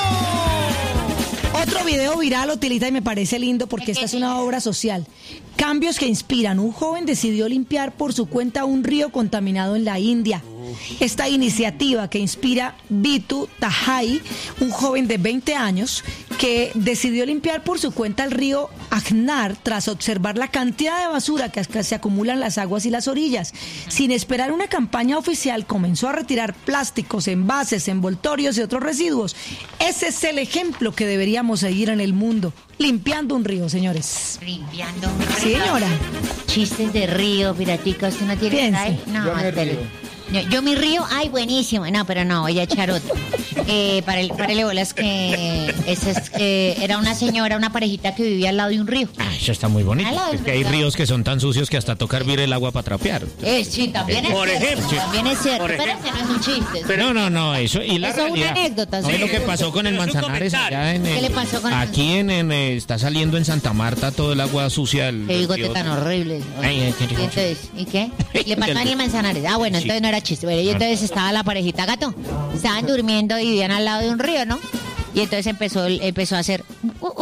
Otro video viral utiliza y me parece lindo porque esta es una obra social. Cambios que inspiran. Un joven decidió limpiar por su cuenta un río contaminado en la India. Esta iniciativa que inspira Bitu Tahai, un joven de 20 años que decidió limpiar por su cuenta el río Ajnar tras observar la cantidad de basura que se acumula en las aguas y las orillas. Sin esperar una campaña oficial, comenzó a retirar plásticos, envases, envoltorios y otros residuos. Ese es el ejemplo que deberíamos seguir en el mundo. Limpiando un río, señores. Limpiando un río. Sí, señora. Chistes de río, piratica, ¿usted no tiene? Piense. Ay, no, yo mi río, ay, buenísimo. No, pero no, voy a echar otro. Párele bolas que era una señora, una parejita que vivía al lado de un río. Ah, eso está muy bonito. Al lado Es del que hay río. ríos que son tan sucios que hasta toca hervir el agua para trapear. Sí, también es Por cierto. ejemplo. También es cierto. Por Pero ejemplo. ese no es un chiste. Pero no, eso y la Eso es una realidad. anécdota, No, sí. es lo que pasó con el Pero es un Manzanares comentario. allá en ¿Qué le pasó con el aquí está saliendo en Santa Marta todo el agua sucia del Qué bigote río. tan horrible. Ay, qué ¿Y entonces? ¿Y qué? Le pasó a Daniel Manzanares. Ah, bueno, Sí. entonces no era chiste. Bueno, y entonces estaba la parejita gato. Estaban durmiendo y vivían al lado de un río, ¿no? Y entonces empezó a hacer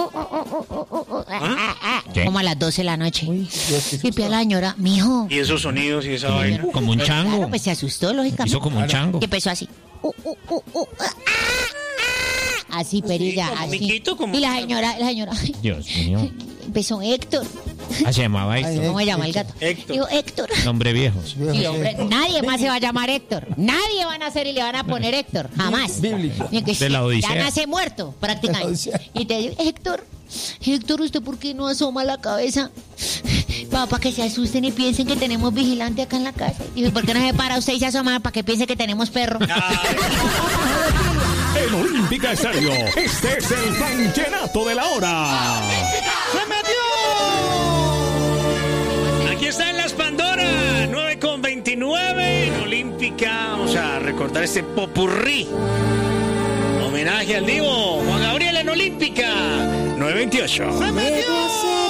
¿Qué? como a las 12 de la noche. Y pide a la señora, mijo. Y esos sonidos y esa vaina. Como un chango. Claro, pues se asustó, lógicamente. Hizo como un chango. Y empezó así. Así, perilla, como así. miquito, como- Y la señora, ay, Dios mío. empezó Héctor. Ah, se llamaba Héctor. ¿Cómo se llama el gato? Héctor. Dijo, Héctor. Nombre viejo. Sí, hombre, nadie más se va a llamar Héctor. Nadie van a hacer y le van a poner Héctor. Jamás. Bíblico. Ni que De la Odisea. Ya nace muerto, prácticamente. Odisea. Y te digo, Héctor, ¿usted por qué no asoma la cabeza? Para que se asusten y piensen que tenemos vigilante acá en la casa. Y ¿por qué no se para usted y se asoma para que piense que tenemos perro? En Olímpica Estéreo, este es el Vallenato de la Hora. ¡Se metió! Aquí está en Las Pandora, 9:29 en Olímpica. Vamos a recordar este popurrí. Homenaje al Divo Juan Gabriel en Olímpica, 9:28. ¡Se metió!